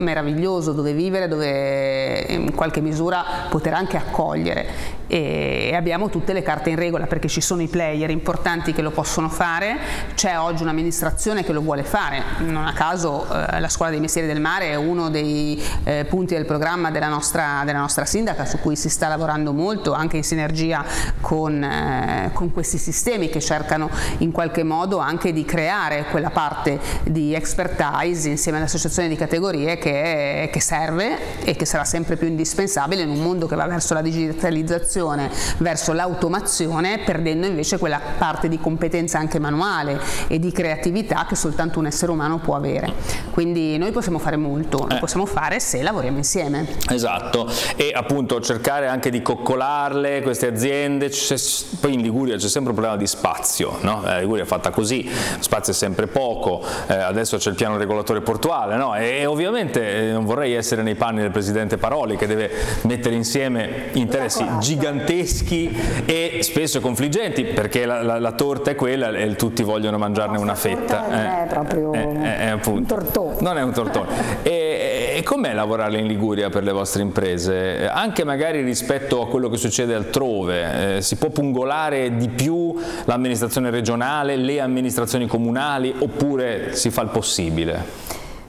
meraviglioso dove vivere, dove in qualche misura poter anche accogliere, e abbiamo tutte le carte in regola perché ci sono i player importanti che lo possono fare, c'è oggi un'amministrazione che lo vuole fare, non a caso la Scuola dei Mestieri del Mare è uno dei punti del programma della nostra sindaca, su cui si sta lavorando molto anche in sinergia con questi sistemi che cercano in qualche modo anche di creare quella parte di expertise insieme alle associazioni di categorie che serve e che sarà sempre più indispensabile in un mondo che va verso la digitalizzazione, verso l'automazione, perdendo invece quella parte di competenza anche manuale e di creatività che soltanto un essere umano può avere. Quindi noi possiamo fare molto, lo possiamo fare se lavoriamo insieme. Esatto, e appunto cercare anche di coccolarle queste aziende. Poi in Liguria c'è sempre un problema di spazio, no? Liguria è fatta così, spazio è sempre poco, adesso c'è il piano regolatore portuale, no? E ovviamente non vorrei essere nei panni del presidente Paroli che deve mettere insieme interessi giganteschi e spesso confliggenti, perché la torta è quella e tutti vogliono mangiarne una fetta. Non è proprio un tortone. Non è un tortone. E com'è lavorare in Liguria per le vostre imprese? Anche magari rispetto a quello che succede altrove, si può pungolare di più l'amministrazione regionale, le amministrazioni comunali, oppure si fa il possibile?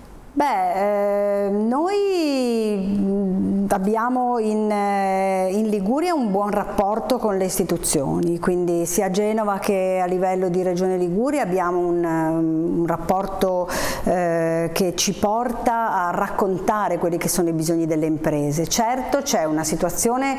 Noi abbiamo in Liguria un buon rapporto con le istituzioni, quindi sia a Genova che a livello di Regione Liguria abbiamo un rapporto che ci porta a raccontare quelli che sono i bisogni delle imprese. Certo c'è una situazione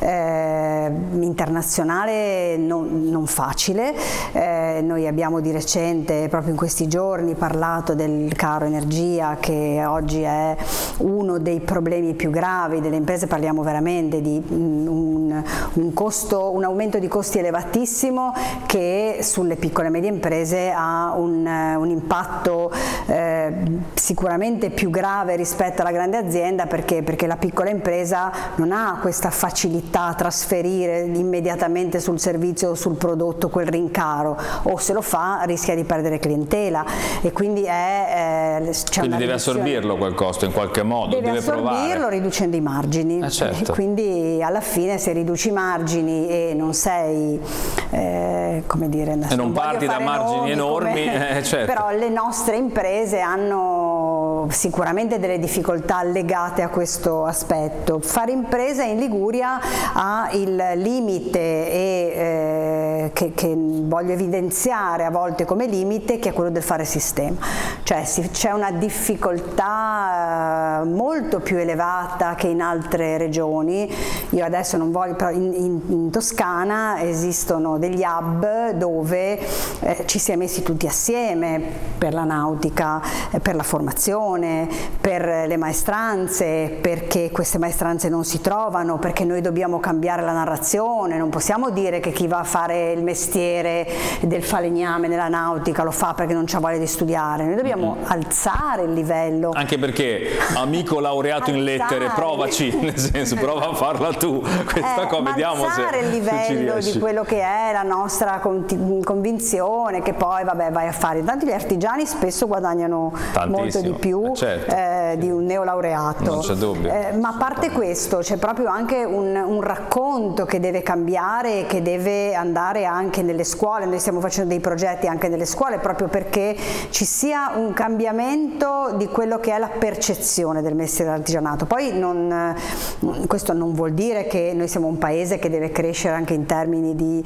internazionale non facile, noi abbiamo di recente, proprio in questi giorni, parlato del caro energia, che oggi è uno dei problemi più gravi delle imprese. Parliamo veramente di un aumento di costi elevatissimo che sulle piccole e medie imprese ha un impatto sicuramente più grave rispetto alla grande azienda, perché la piccola impresa non ha questa facilità a trasferire immediatamente sul servizio o sul prodotto quel rincaro, o se lo fa rischia di perdere clientela, e quindi deve assorbirlo quel costo in qualche modo, deve assorbirlo provare. Riducendo i margini, certo. Quindi alla fine se riduci i margini e non sei come dire, e non parti da margini enormi, certo. Però le nostre imprese hanno sicuramente delle difficoltà legate a questo aspetto. Fare impresa in Liguria ha il limite che voglio evidenziare a volte come limite, che è quello del fare sistema, cioè c'è una difficoltà molto più elevata che in altre regioni. Io adesso non voglio, però in Toscana esistono degli hub dove ci si è messi tutti assieme per la nautica, per la formazione, per le maestranze, perché queste maestranze non si trovano, perché noi dobbiamo cambiare la narrazione, non possiamo dire che chi va a fare il mestiere del falegname nella nautica lo fa perché non c'ha voglia di studiare, noi dobbiamo alzare il livello. Anche perché, amico laureato in lettere, provaci, nel senso, prova a farla tu, questa qua, vediamo se il livello di quello che è la nostra convinzione, che poi vabbè vai a fare. Tanti gli artigiani spesso guadagnano molto di più di un neolaureato. Non c'è dubbio. Ma a parte questo c'è proprio anche un racconto che deve cambiare, che deve andare anche nelle scuole. Noi stiamo facendo dei progetti anche nelle scuole proprio perché ci sia un cambiamento di quello che è la percezione del mestiere dell'artigianato. Poi questo non vuol dire che noi siamo un paese che deve crescere anche in termini di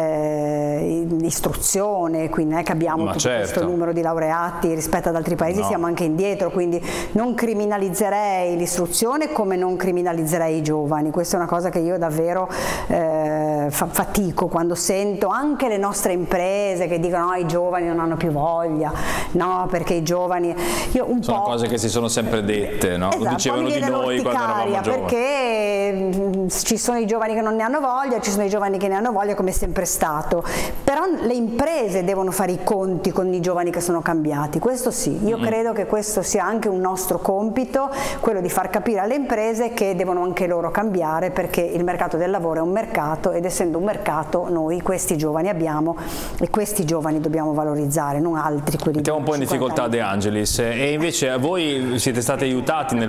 istruzione, quindi non è che abbiamo questo numero di laureati rispetto ad altri paesi, siamo anche indietro, quindi non criminalizzerei l'istruzione come non criminalizzerei i giovani. Questa è una cosa che io davvero fatico quando sento anche le nostre imprese che dicono no, i giovani non hanno più voglia, no, perché i giovani sono cose che si sono sempre dette, no? Esatto, lo dicevano di noi quando eravamo giovani, perché ci sono i giovani che non ne hanno voglia, ci sono i giovani che ne hanno voglia, come è sempre stato, però le imprese devono fare i conti con i giovani che sono cambiati, questo sì, io credo che questo sia anche un nostro compito, quello di far capire alle imprese che devono anche loro cambiare, perché il mercato del lavoro è un mercato, ed essendo un mercato noi questi giovani abbiamo, e questi giovani dobbiamo valorizzare, non altri quelli. Mettiamo un po' in difficoltà De Angelis, e invece voi siete stati aiutati nel